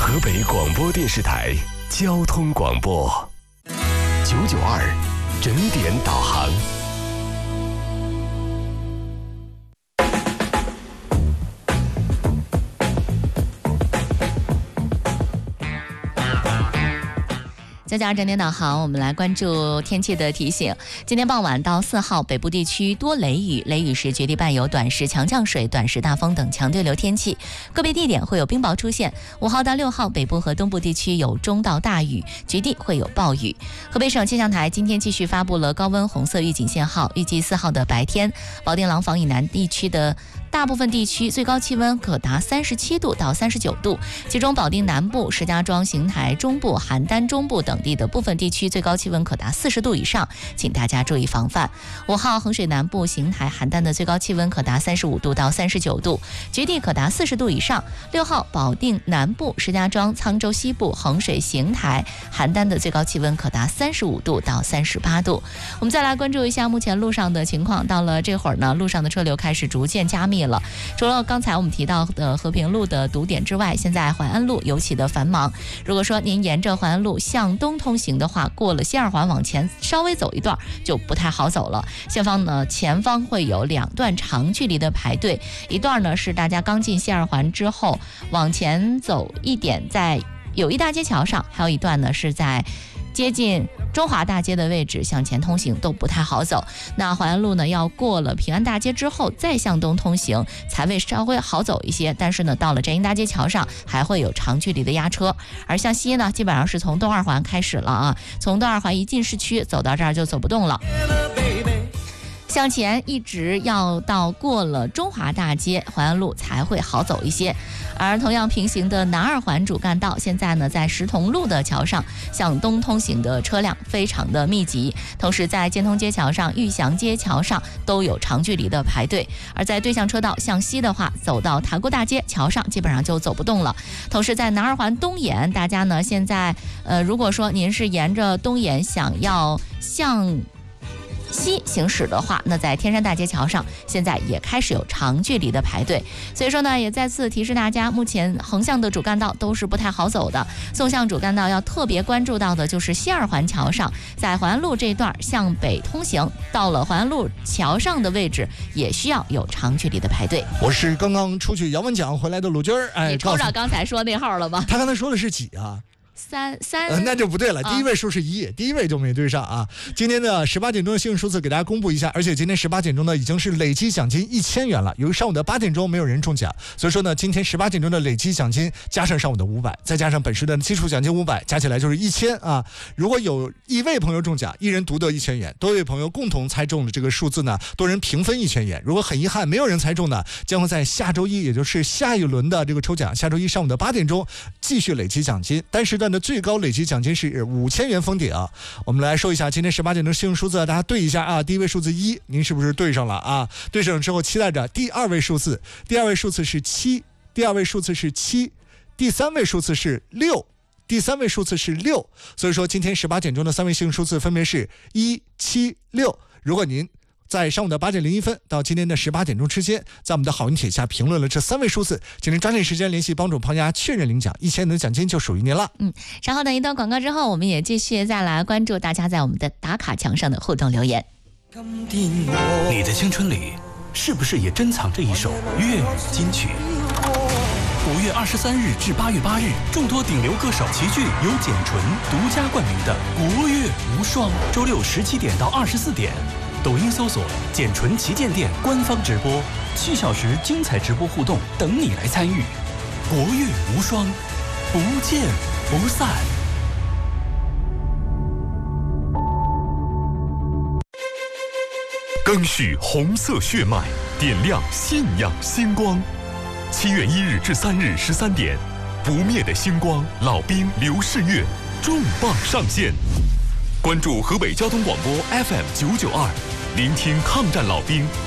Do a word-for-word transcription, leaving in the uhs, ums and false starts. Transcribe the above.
河北广播电视台交通广播九九二整点导航。 九九二整点导航，我们来关注天气的提醒。今天傍晚到四号，北部地区多雷雨，雷雨时局地伴有短时强降水、短时大风等强对流天气，个别地点会有冰雹出现。五号到六号，北部和东部地区有中到大雨，局地会有暴雨。河北省气象台今天继续发布了高温红色预警信号，预计四号的白天，保定廊坊以南地区的大部分地区最高气温可达三十七度到三十九度，其中保定南部、石家庄、邢台中部、邯郸中部等地的部分地区最高气温可达四十度以上，请大家注意防范。五号衡水南部、邢台、邯郸的最高气温可达三十五度到三十九度，局地可达四十度以上。六号保定南部、石家庄、沧州西部、衡水、邢台、邯郸的最高气温可达三十五度到三十八度。我们再来关注一下目前路上的情况，到了这会儿呢，路上的车流开始逐渐加密了。除了刚才我们提到的和平路的堵点之外，现在淮安路尤其的繁忙。如果说您沿着淮安路向东通行的话，过了西二环往前稍微走一段就不太好走了。前方呢，前方会有两段长距离的排队，一段呢是大家刚进西二环之后往前走一点，在友谊大街桥上，还有一段呢是在接近中华大街的位置向前通行都不太好走。那淮安路呢，要过了平安大街之后再向东通行才会稍微好走一些，但是呢，到了展英大街桥上还会有长距离的压车。而向西呢，基本上是从东二环开始了啊，从东二环一进市区走到这儿就走不动了。向前一直要到过了中华大街，淮安路才会好走一些。而同样平行的南二环主干道，现在呢在石桐路的桥上向东通行的车辆非常的密集，同时在建通街桥上、玉祥街桥上都有长距离的排队。而在对向车道向西的话，走到塘沽大街桥上基本上就走不动了。同时在南二环东沿，大家呢现在呃，如果说您是沿着东沿想要向西行驶的话，那在天山大街桥上现在也开始有长距离的排队。所以说呢，也再次提示大家，目前横向的主干道都是不太好走的，纵向主干道要特别关注到的就是西二环桥上，在淮安路这一段向北通行，到了淮安路桥上的位置也需要有长距离的排队。 我是刚刚出去摇完奖回来的鲁军儿，哎， 你抽着刚才说那号了吧？ 他刚才说的是几啊？ 三三、 呃，那就不对了，第一位数是一、啊，第一位就没对上啊。今天的十八点钟的幸运数字给大家公布一下，而且今天十八点钟呢已经是累计奖金一千元了。由于上午的八点钟没有人中奖，所以说呢，今天十八点钟的累计奖金加上上午的五百，再加上本市的基础奖金五百，加起来就是一千啊。如果有一位朋友中奖，一人独得一千元；多位朋友共同猜中的这个数字呢，多人平分一千元。如果很遗憾没有人猜中呢，将会在下周一，也就是下一轮的这个抽奖，下周一上午的八点钟继续累计奖金，单时段的最高累计奖金是五千元封顶啊！我们来说一下今天十八点的幸运数字，大家对一下啊。第一位数字一，您是不是对上了啊？对上之后，期待着第二位数字，第二位数字是七，第二位数字是七，第三位数字是六，第三位数字是六。所以说，今天十八点钟的三位幸运数字分别是一、七、六。如果您在上午的八点零一分到今天的十八点钟之间，在我们的好运帖下评论了这三位数字，请您抓紧时间联系帮主庞家确认领奖，一千元的奖金就属于您了。 嗯，稍后等一段广告之后，我们也继续再来关注大家在我们的打卡墙上的互动留言。 你的青春里是不是也珍藏着一首粤语金曲？五月二十三日至八月八日，众多顶流歌手齐聚，由简纯独家冠名的国乐无双，周六十七点到二十四点。抖音搜索简纯旗舰店官方直播，七小时精彩直播互动等你来参与。国乐无双，不见不散。 赓续红色血脉，点亮信仰星光。七月一日至三日十三点，不灭的星光老兵刘世月重磅上线。关注河北交通广播 F M 九九二，聆听抗战老兵